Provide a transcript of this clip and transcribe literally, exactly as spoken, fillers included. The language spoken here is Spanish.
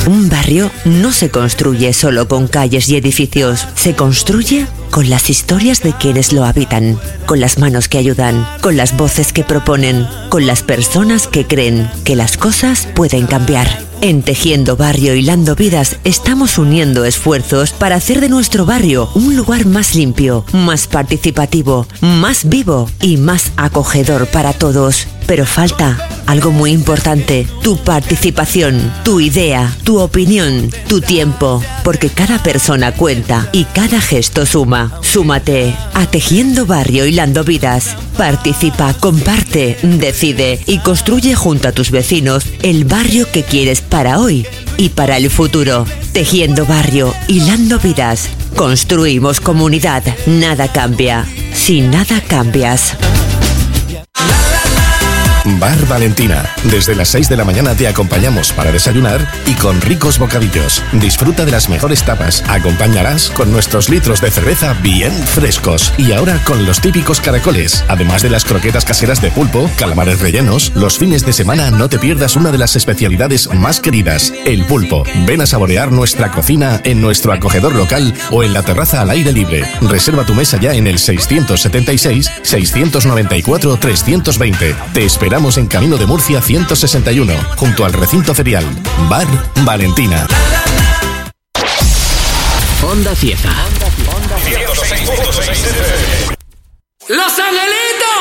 Un barrio no se construye solo con calles y edificios, se construye con las historias de quienes lo habitan, con las manos que ayudan, con las voces que proponen, con las personas que creen que las cosas pueden cambiar. En Tejiendo Barrio, Hilando Vidas, estamos uniendo esfuerzos para hacer de nuestro barrio un lugar más limpio, más participativo, más vivo y más acogedor para todos. Pero falta algo muy importante: tu participación, tu idea, tu opinión, tu tiempo, porque cada persona cuenta y cada gesto suma. Súmate a Tejiendo Barrio, Hilando Vidas. Participa, comparte, decide y construye junto a tus vecinos el barrio que quieres para hoy y para el futuro. Tejiendo Barrio, Hilando Vidas. Construimos comunidad. Nada cambia si nada cambias. Bar Valentina. Desde las seis de la mañana te acompañamos para desayunar y con ricos bocadillos. Disfruta de las mejores tapas. Acompañarás con nuestros litros de cerveza bien frescos. Y ahora con los típicos caracoles. Además de las croquetas caseras de pulpo, calamares rellenos, los fines de semana no te pierdas una de las especialidades más queridas, el pulpo. Ven a saborear nuestra cocina en nuestro acogedor local o en la terraza al aire libre. Reserva tu mesa ya en el seiscientos setenta y seis, seiscientos noventa y cuatro, trescientos veinte. Te esperamos en Camino de Murcia ciento sesenta y uno, junto al recinto ferial. Bar Valentina. Onda Cieza. Los Angelitos.